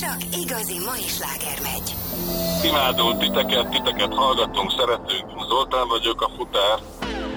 csak igazi mai sláger megy. Imádunk titeket hallgatunk, szeretünk. Zoltán vagyok, a futár.